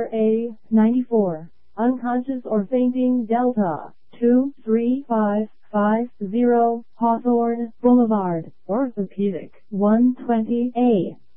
RA94, unconscious or fainting Delta 23550, Hawthorne Boulevard, Orthopedic 120A.